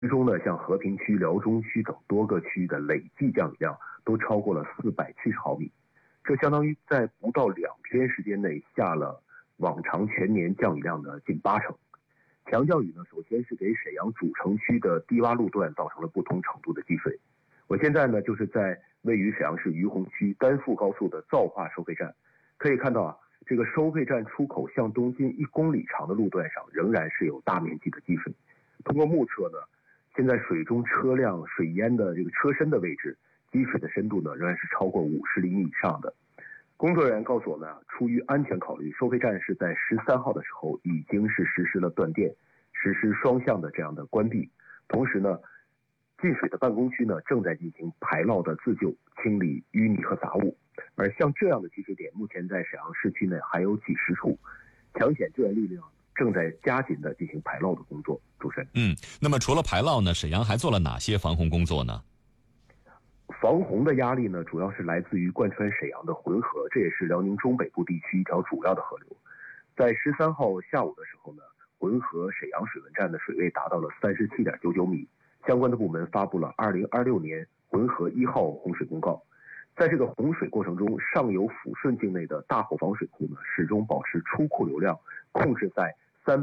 其中呢，像和平区、辽中区等多个区的累计降雨量都超过了470毫米，这相当于在不到2天时间内下了往常全年降雨量的近80%。强降雨呢，首先是给沈阳主城区的低洼路段造成了不同程度的积水。我现在呢，就是在位于沈阳市于洪区丹阜高速的造化收费站，可以看到这个收费站出口向东近1公里长的路段上仍然是有大面积的积水。通过目测呢，现在水中车辆水淹的这个车身的位置，积水的深度呢仍然是超过50厘米以上的。工作人员告诉我们出于安全考虑，收费站是在13号的时候已经是实施了断电，实施双向的这样的关闭。同时呢，进水的办公区呢正在进行排涝的自救，清理淤泥和杂物。而像这样的积水点，目前在沈阳市区内还有几十处，抢险救援力量正在加紧的进行排涝的工作。主持人， 那么除了排涝呢，沈阳还做了哪些防洪工作呢？ 防洪的压力呢，主要是来自于贯穿沈阳的浑河，这也是辽宁中北部地区一条主要的河流。在13号下午的时候呢，浑河沈阳水文站的水位达到了37.99米，相关的部门发布了2026年浑河1号洪水公告。在这个洪水过程中，上游抚顺境内的大后方水库呢，始终保持出库流量控制在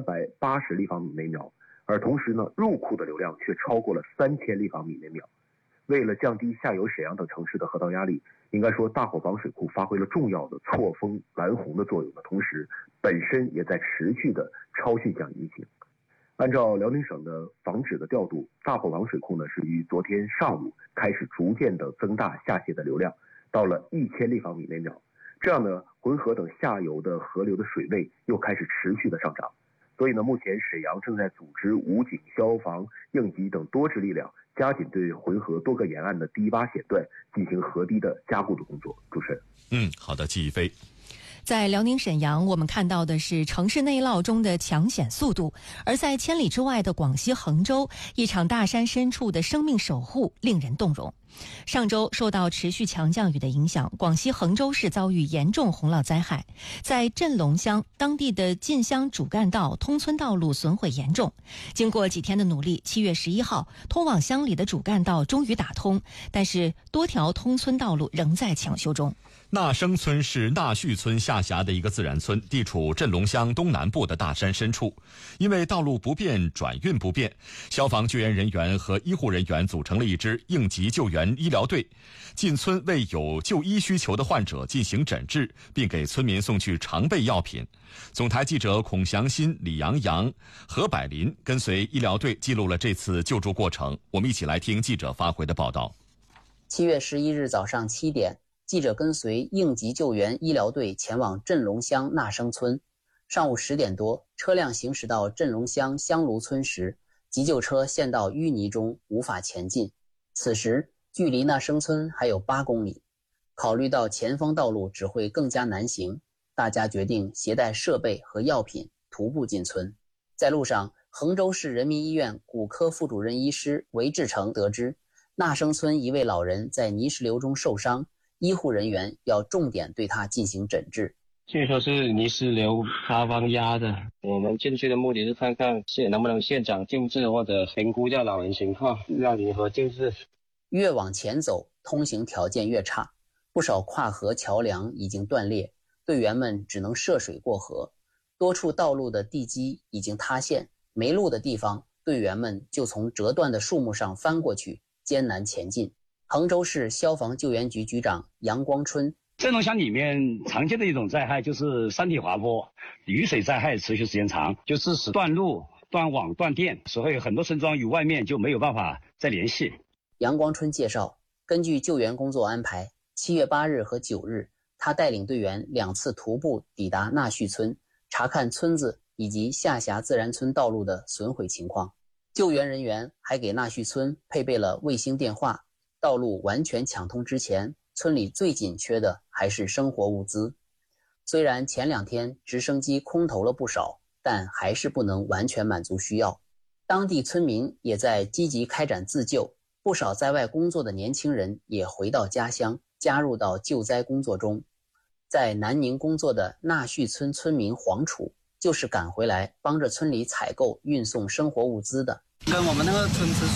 380立方米每秒，而同时呢，入库的流量却超过了3000立方米每秒。为了降低下游沈阳等城市的河道压力，应该说大后方水库发挥了重要的错峰拦洪的作用的同时，本身也在持续的超汛降雨运行。按照辽宁省的防止的调度，大后方水库呢是于昨天上午开始逐渐的增大下泄的流量，到了1000立方米每秒。这样呢，浑河等下游的河流的水位又开始持续的上涨。所以呢，目前沈阳正在组织武警、消防、应急等多支力量，加紧对浑河多个沿岸的低洼险段进行河堤的加固的工作。主持人， 好的，季一飞。 在辽宁沈阳，我们看到的是城市内涝中的抢险速度；而在千里之外的广西衡州，一场大山深处的生命守护令人动容。上周受到持续强降雨的影响，广西衡州市遭遇严重洪涝灾害。在镇龙乡，当地的进乡主干道、通村道路损毁严重。经过几天的努力，7月11号，通往乡里的主干道终于打通，但是多条通村道路仍在抢修中。 纳生村是纳旭村下辖的一个自然村，地处镇龙乡东南部的大山深处。因为道路不便、转运不便，消防救援人员和医护人员组成了一支应急救援医疗队，进村为有就医需求的患者进行诊治，并给村民送去常备药品。总台记者孔祥新、李阳阳、何百林跟随医疗队记录了这次救助过程。我们一起来听记者发回的报道。 7月11日早上7点，记者跟随应急救援医疗队前往镇龙乡纳生村。上午10点多，车辆行驶到镇龙乡香炉村时，急救车陷到淤泥中，无法前进。此时距离纳生村还有8公里，考虑到前方道路只会更加难行，大家决定携带设备和药品徒步进村。在路上，衡州市人民医院骨科副主任医师韦志成得知，纳生村一位老人在泥石流中受伤，医护人员要重点对他进行诊治。 据说是泥石流塌方压的，我们进去的目的是看看能不能现场救治或者评估一下老人情况，让如何救治。 越往前走，通行条件越差，不少跨河桥梁已经断裂，队员们只能涉水过河，多处道路的地基已经塌陷，没路的地方，队员们就从折断的树木上翻过去，艰难前进。衡州市消防救援局局长杨光春， 镇龙乡里面常见的一种灾害就是山体滑坡，雨水灾害持续时间长，就致使断路、断网、断电，所以很多村庄与外面就没有办法再联系。 杨光春介绍，根据救援工作安排，7月8日和9日，他带领队员2次徒步抵达纳旭村，查看村子以及下辖自然村道路的损毁情况。救援人员还给纳旭村配备了卫星电话，道路完全抢通之前，村里最紧缺的还是生活物资。虽然前2天直升机空投了不少，但还是不能完全满足需要。当地村民也在积极开展自救，不少在外工作的年轻人也回到家乡，加入到救灾工作中。在南宁工作的纳旭村村民黄楚，就是赶回来帮着村里采购运送生活物资的。 跟我们那个村子